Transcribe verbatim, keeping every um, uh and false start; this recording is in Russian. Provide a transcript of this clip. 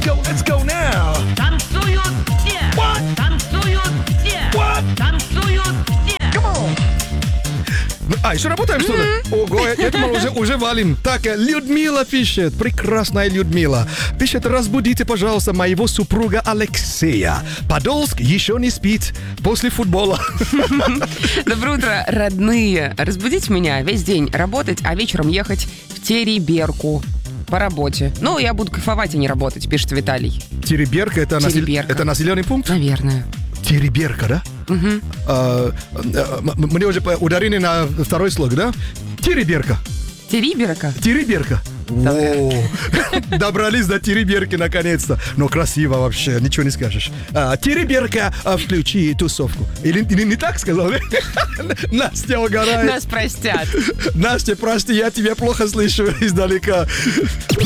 go, let's go now. Танцуют все. What? Танцуют все. What? Танцуют все. Come on. Ну, а, еще работаем, что ли? Ого, я, я думал, уже, уже валим. Так, э, Людмила пишет, прекрасная Людмила. Пишет, разбудите, пожалуйста, моего супруга Алексея. Подольск еще не спит после футбола. Доброе утро, родные. Разбудите меня весь день работать, а вечером ехать в Териберку по работе. Ну, я буду кайфовать, а не работать, пишет Виталий. Териберка, это, насел- Териберка. это населенный пункт? Наверное. Териберка, да? Угу. А, а, м- мне уже по- ударение на второй слог, да? Териберка. Териберка? Териберка. О, добрались до Териберки наконец-то. Но красиво вообще, ничего не скажешь. А, Териберка, а, включи тусовку. Или, или не так сказал? Настя угорает. Нас простят. Настя, прости, я тебя плохо слышу издалека.